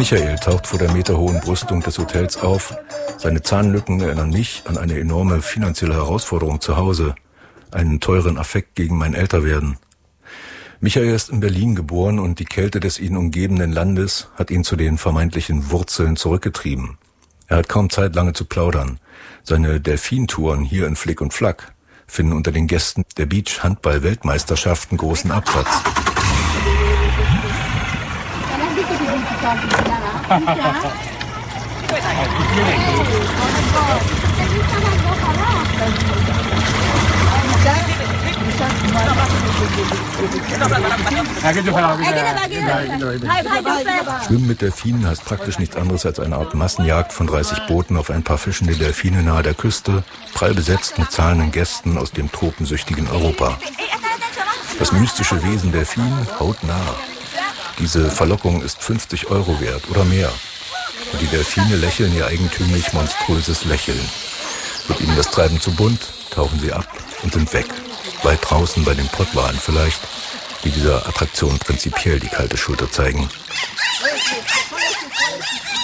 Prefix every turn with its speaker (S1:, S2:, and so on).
S1: Michael taucht vor der meterhohen Brüstung des Hotels auf. Seine Zahnlücken erinnern mich an eine enorme finanzielle Herausforderung zu Hause, einen teuren Affekt gegen mein Älterwerden. Michael ist in Berlin geboren und die Kälte des ihn umgebenden Landes hat ihn zu den vermeintlichen Wurzeln zurückgetrieben. Er hat kaum Zeit, lange zu plaudern. Seine Delfintouren hier in Flick und Flack finden unter den Gästen der Beach-Handball-Weltmeisterschaften großen Absatz. Schwimmen mit Delfinen heißt praktisch nichts anderes als eine Art Massenjagd von 30 Booten auf ein paar fischende Delfine nahe der Küste, prall besetzt mit zahlenden Gästen aus dem tropensüchtigen Europa. Das mystische Wesen Delfin hautnah. Diese Verlockung ist 50 € wert oder mehr. Und die Delfine lächeln ihr eigentümlich monströses Lächeln. Wird ihnen das Treiben zu bunt, tauchen sie ab und sind weg. Weit draußen bei den Pottwalen vielleicht, die dieser Attraktion prinzipiell die kalte Schulter zeigen.